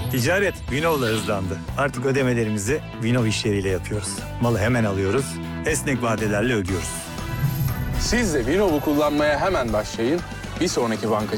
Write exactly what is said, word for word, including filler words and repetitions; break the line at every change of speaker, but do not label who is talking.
Ticaret Vinov'la hızlandı. Artık ödemelerimizi Vinov işleriyle yapıyoruz. Malı hemen alıyoruz, esnek vadelerle ödüyoruz.
Siz de Vinov'u kullanmaya hemen başlayın. Bir sonraki bankacı